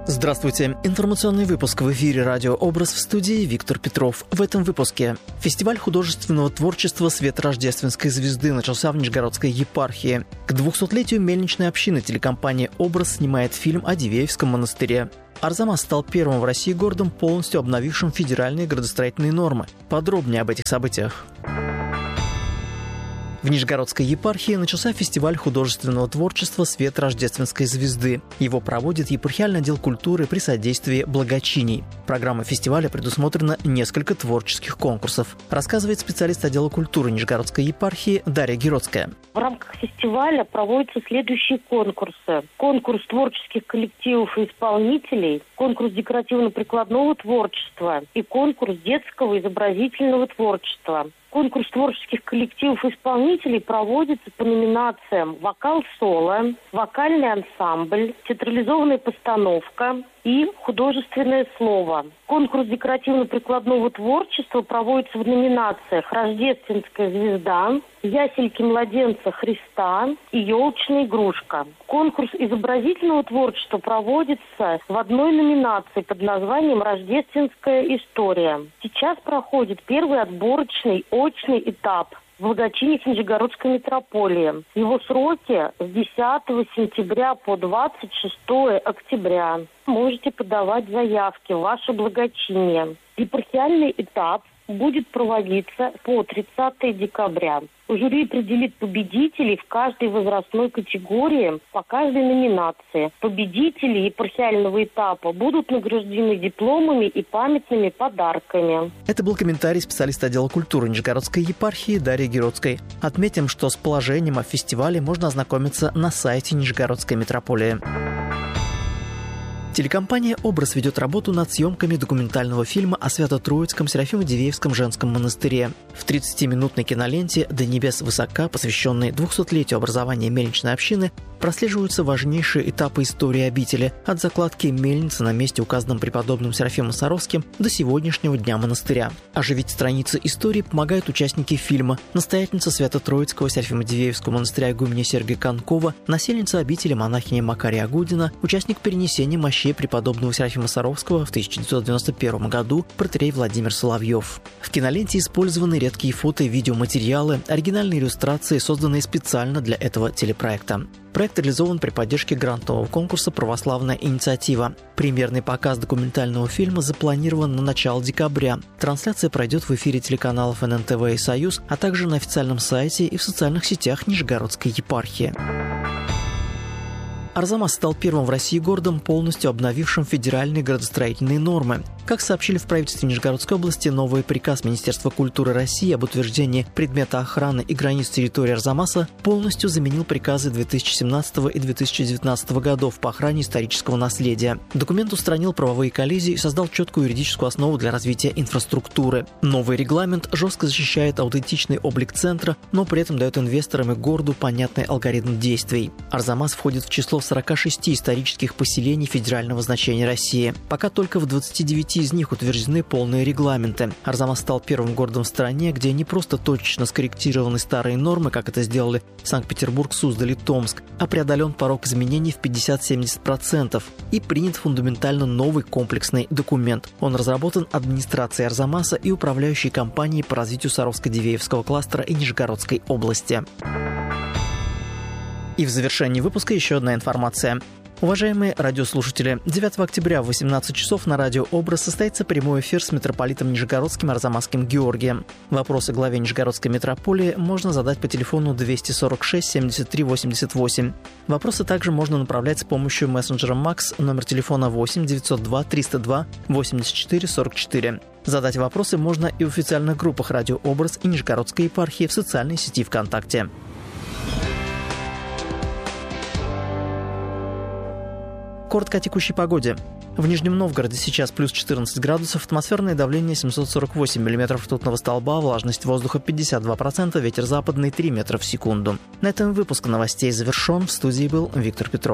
Здравствуйте. Информационный выпуск в эфире «Радио Образ», в студии Виктор Петров. В этом выпуске фестиваль художественного творчества «Свет рождественской звезды» начался в Нижегородской епархии. К 200-летию мельничной общины телекомпания «Образ» снимает фильм о Дивеевском монастыре. Арзамас стал первым в России городом, полностью обновившим федеральные градостроительные нормы. Подробнее об этих событиях. В Нижегородской епархии начался фестиваль художественного творчества «Свет рождественской звезды». Его проводит епархиальный отдел культуры при содействии благочиний. В программе фестиваля предусмотрено несколько творческих конкурсов, рассказывает специалист отдела культуры Нижегородской епархии Дарья Геродская. В рамках фестиваля проводятся следующие конкурсы. Конкурс творческих коллективов и исполнителей, конкурс декоративно-прикладного творчества и конкурс детского изобразительного творчества. Конкурс творческих коллективов и исполнителей проводится по номинациям «Вокал-соло», «Вокальный ансамбль», «Театрализованная постановка» и «Художественное слово». Конкурс декоративно-прикладного творчества проводится в номинациях «Рождественская звезда», «Ясельки младенца Христа» и «Елочная игрушка». Конкурс изобразительного творчества проводится в одной номинации под названием «Рождественская история». Сейчас проходит первый отборочный очный этап в благочиниях Нижегородской митрополии. Его сроки с 10 сентября по 26 октября. Можете подавать заявки в ваше благочиние. Епархиальный этап будет проводиться по 30 декабря. Жюри определит победителей в каждой возрастной категории по каждой номинации. Победители епархиального этапа будут награждены дипломами и памятными подарками. Это был комментарий специалиста отдела культуры Нижегородской епархии Дарьи Геродской. Отметим, что с положением о фестивале можно ознакомиться на сайте Нижегородской митрополии. Телекомпания «Образ» ведет работу над съемками документального фильма о Свято-Троицком Серафимо-Дивеевском женском монастыре. В 30-минутной киноленте «До небес высока», посвященной 200-летию образования мельничной общины, прослеживаются важнейшие этапы истории обители от закладки мельницы на месте, указанном преподобным Серафимом Саровским, до сегодняшнего дня монастыря. Оживить страницы истории помогают участники фильма: настоятельница Свято-Троицкого Серафимо-Дивеевского монастыря игуменя Сергия Конкова, насельница обители монахиня Макария Агудина, участник перенесения мощей преподобного Серафима Саровского в 1991 году протоиерей Владимир Соловьев. В киноленте использованы редкие фото и видеоматериалы, оригинальные иллюстрации, созданные специально для этого телепроекта. Проект реализован при поддержке грантового конкурса «Православная инициатива». Премьерный показ документального фильма запланирован на начало декабря. Трансляция пройдет в эфире телеканалов ННТВ и «Союз», а также на официальном сайте и в социальных сетях Нижегородской епархии. Арзамас стал первым в России городом, полностью обновившим федеральные градостроительные нормы. Как сообщили в правительстве Нижегородской области, новый приказ Министерства культуры России об утверждении предмета охраны и границ территории Арзамаса полностью заменил приказы 2017 и 2019 годов по охране исторического наследия. Документ устранил правовые коллизии и создал четкую юридическую основу для развития инфраструктуры. Новый регламент жестко защищает аутентичный облик центра, но при этом дает инвесторам и городу понятный алгоритм действий. Арзамас входит в число 46 исторических поселений федерального значения России. Пока только в 29 из них утверждены полные регламенты. Арзамас стал первым городом в стране, где не просто точечно скорректированы старые нормы, как это сделали Санкт-Петербург, Суздаль и Томск, а преодолен порог изменений в 50-70% и принят фундаментально новый комплексный документ. Он разработан администрацией Арзамаса и управляющей компанией по развитию Саровско-Дивеевского кластера и Нижегородской области. И в завершении выпуска еще одна информация. Уважаемые радиослушатели, 9 октября в 18 часов на радио «Образ» состоится прямой эфир с митрополитом Нижегородским Арзамасским Георгием. Вопросы главе Нижегородской митрополии можно задать по телефону 246 73 88. Вопросы также можно направлять с помощью мессенджера МАКС, номер телефона 8 902 302 84 44. Задать вопросы можно и в официальных группах радио «Образ» и Нижегородской епархии в социальной сети ВКонтакте. Коротко о текущей погоде. В Нижнем Новгороде сейчас плюс 14 градусов, атмосферное давление 748 мм ртутного столба, влажность воздуха 52%, ветер западный 3 метра в секунду. На этом выпуск новостей завершен. В студии был Виктор Петров.